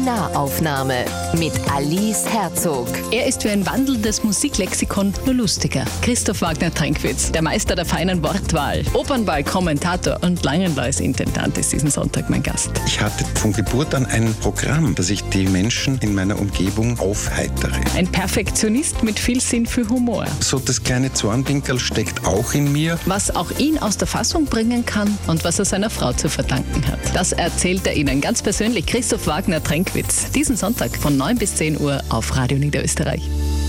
Nahaufnahme mit Alice Herzog. Er ist für ein wandelndes Musiklexikon nur lustiger. Christoph Wagner-Trinkwitz, der Meister der feinen Wortwahl, Opernball-Kommentator und Langenlois-Intendant ist diesen Sonntag mein Gast. Ich hatte von Geburt an ein Programm, dass ich die Menschen in meiner Umgebung aufheitere. Ein Perfektionist mit viel Sinn für Humor. So das kleine Zornwinkel steckt auch in mir. Was auch ihn aus der Fassung bringen kann und was er seiner Frau zu verdanken hat. Das erzählt er Ihnen ganz persönlich, Christoph Wagner-Trinkwitz. Diesen Sonntag von 9 bis 10 Uhr auf Radio Niederösterreich.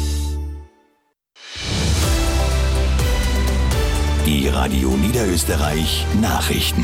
Die Radio Niederösterreich Nachrichten.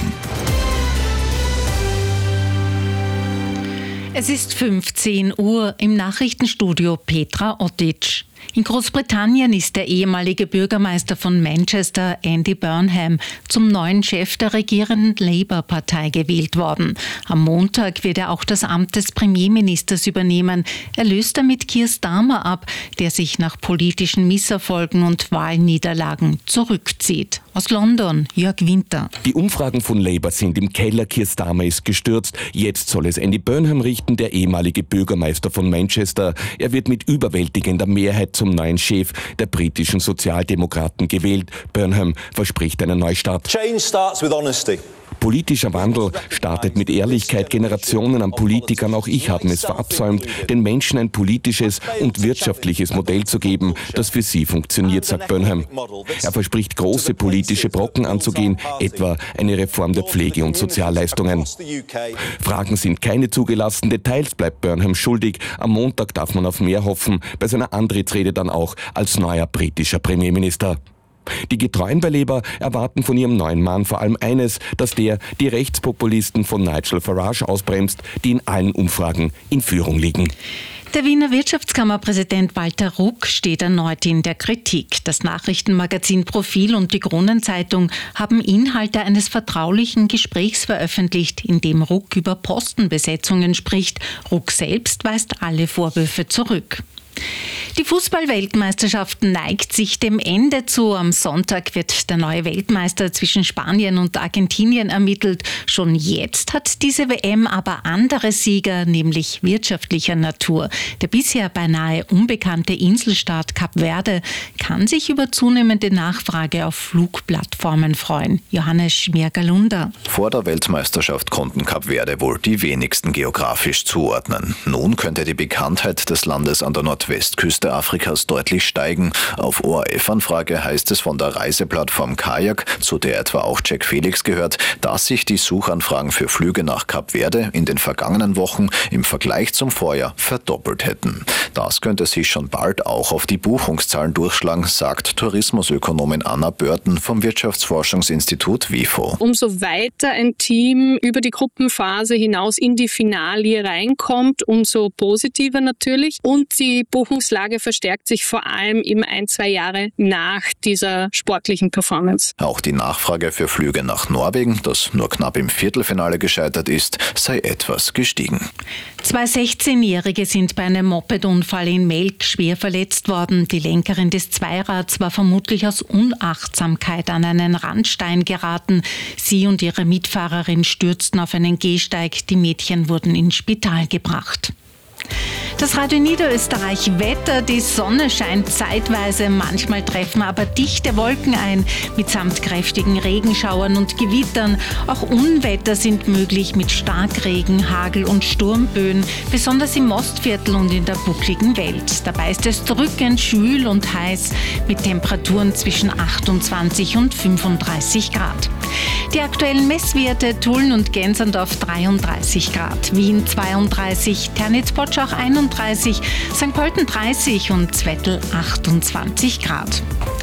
Es ist 15 Uhr im Nachrichtenstudio Petra Ottic. In Großbritannien ist der ehemalige Bürgermeister von Manchester, Andy Burnham, zum neuen Chef der regierenden Labour-Partei gewählt worden. Am Montag wird er auch das Amt des Premierministers übernehmen. Er löst damit Keir Starmer ab, der sich nach politischen Misserfolgen und Wahlniederlagen zurückzieht. Aus London, Jörg Winter. Die Umfragen von Labour sind im Keller. Keir Starmer ist gestürzt. Jetzt soll es Andy Burnham richten, der ehemalige Bürgermeister von Manchester. Er wird mit überwältigender Mehrheit zum neuen Chef der britischen Sozialdemokraten gewählt. Burnham verspricht einen Neustart. Change starts with honesty. Politischer Wandel startet mit Ehrlichkeit. Generationen an Politikern, auch ich, haben es verabsäumt, den Menschen ein politisches und wirtschaftliches Modell zu geben, das für sie funktioniert, sagt Burnham. Er verspricht, große politische Brocken anzugehen, etwa eine Reform der Pflege- und Sozialleistungen. Fragen sind keine zugelassen, Details bleibt Burnham schuldig. Am Montag darf man auf mehr hoffen, bei seiner Antrittsrede dann auch als neuer britischer Premierminister. Die Getreuen bei Labour erwarten von ihrem neuen Mann vor allem eines, dass der die Rechtspopulisten von Nigel Farage ausbremst, die in allen Umfragen in Führung liegen. Der Wiener Wirtschaftskammerpräsident Walter Ruck steht erneut in der Kritik. Das Nachrichtenmagazin Profil und die Kronenzeitung haben Inhalte eines vertraulichen Gesprächs veröffentlicht, in dem Ruck über Postenbesetzungen spricht. Ruck selbst weist alle Vorwürfe zurück. Die Fußball-Weltmeisterschaft neigt sich dem Ende zu. Am Sonntag wird der neue Weltmeister zwischen Spanien und Argentinien ermittelt. Schon jetzt hat diese WM aber andere Sieger, nämlich wirtschaftlicher Natur. Der bisher beinahe unbekannte Inselstaat Kap Verde kann sich über zunehmende Nachfrage auf Flugplattformen freuen. Johannes Schmiergalunder. Vor der Weltmeisterschaft konnten Kap Verde wohl die wenigsten geografisch zuordnen. Nun könnte die Bekanntheit des Landes an der Nordwestküste Afrikas deutlich steigen. Auf ORF-Anfrage heißt es von der Reiseplattform Kajak, zu der etwa auch Jack Felix gehört, dass sich die Suchanfragen für Flüge nach Kap Verde in den vergangenen Wochen im Vergleich zum Vorjahr verdoppelt hätten. Das könnte sich schon bald auch auf die Buchungszahlen durchschlagen, sagt Tourismusökonomin Anna Börten vom Wirtschaftsforschungsinstitut WIFO. Umso weiter ein Team über die Gruppenphase hinaus in die Finalie reinkommt, umso positiver natürlich. Und die Buchungslage verstärkt sich vor allem eben 1-2 Jahre nach dieser sportlichen Performance. Auch die Nachfrage für Flüge nach Norwegen, das nur knapp im Viertelfinale gescheitert ist, sei etwas gestiegen. 2 16-Jährige sind bei einem Mopedunfall in Melk schwer verletzt worden. Die Lenkerin des Zweirads war vermutlich aus Unachtsamkeit an einen Randstein geraten. Sie und ihre Mitfahrerin stürzten auf einen Gehsteig. Die Mädchen wurden ins Spital gebracht. Das Radio Niederösterreich Wetter, die Sonne scheint zeitweise, manchmal treffen aber dichte Wolken ein, mitsamt kräftigen Regenschauern und Gewittern. Auch Unwetter sind möglich mit Starkregen, Hagel und Sturmböen, besonders im Mostviertel und in der buckligen Welt. Dabei ist es drückend, schwül und heiß, mit Temperaturen zwischen 28 und 35 Grad. Die aktuellen Messwerte: Tulln und Gensendorf 33 Grad, Wien 32, Ternitz-Potschach 31, St. Pölten 30 und Zwettl 28 Grad.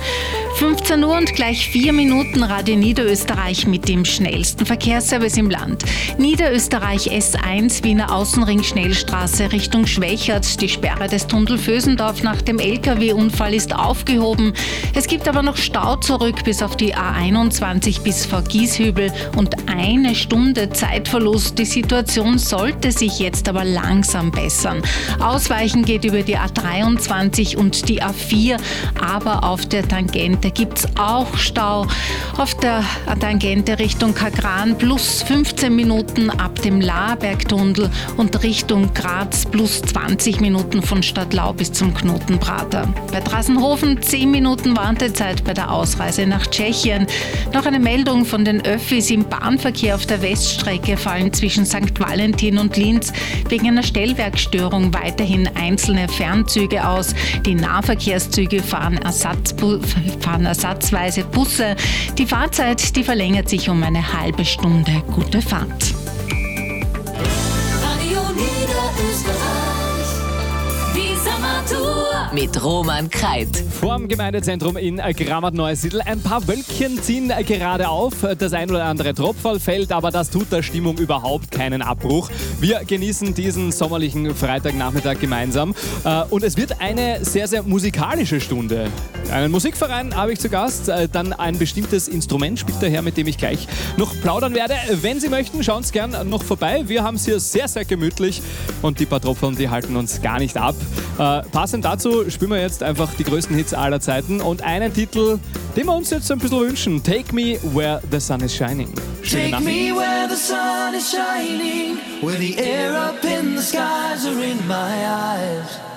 15 Uhr und gleich 4 Minuten Radio Niederösterreich mit dem schnellsten Verkehrsservice im Land. Niederösterreich S1 Wiener Außenring Schnellstraße Richtung Schwächert. Die Sperre des Tunnel Vösendorf nach dem LKW-Unfall ist aufgehoben. Es gibt aber noch Stau zurück bis auf die A21 bis vor Gieshübel und 1 Stunde Zeitverlust. Die Situation sollte sich jetzt aber langsam bessern. Ausweichen geht über die A23 und die A4, aber auf der Tangente Da gibt es auch Stau auf der Tangente Richtung Kagran plus 15 Minuten ab dem Laarbergtunnel und Richtung Graz plus 20 Minuten von Stadtlau bis zum Knotenprater. Bei Drassenhofen 10 Minuten Wartezeit bei der Ausreise nach Tschechien. Noch eine Meldung von den Öffis im Bahnverkehr auf der Weststrecke fallen zwischen St. Valentin und Linz wegen einer Stellwerkstörung weiterhin einzelne Fernzüge aus. Die Nahverkehrszüge fahren ersatzweise Busse. Die Fahrzeit, die verlängert sich um eine halbe Stunde. Gute Fahrt. Radio Niederösterreich, die Sommertour mit Roman Kreit. Vorm Gemeindezentrum in Grammat-Neusiedl. Ein paar Wölkchen ziehen gerade auf. Das ein oder andere Tropferl fällt, aber das tut der Stimmung überhaupt keinen Abbruch. Wir genießen diesen sommerlichen Freitagnachmittag gemeinsam. Und es wird eine sehr, sehr musikalische Stunde. Einen Musikverein habe ich zu Gast. Dann ein bestimmtes Instrument spielt der Herr, mit dem ich gleich noch plaudern werde. Wenn Sie möchten, schauen Sie gern noch vorbei. Wir haben es hier sehr, sehr gemütlich. Und die paar Tropfen, die halten uns gar nicht ab. Passend dazu spielen wir jetzt einfach die größten Hits aller Zeiten und einen Titel, den wir uns jetzt ein bisschen wünschen. Take Me Where the Sun is Shining. Schöne Nacht. Take me where the sun is shining, where the air up in the skies are in my eyes.